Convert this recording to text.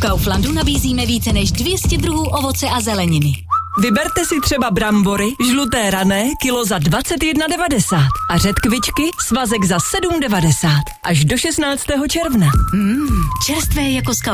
Kauflandu nabízíme více než 200 druhů ovoce a zeleniny. Vyberte si třeba brambory, žluté rané, kilo za 21,90 a řetkvičky, svazek za 7,90 až do 16. června. Čerstvé jako z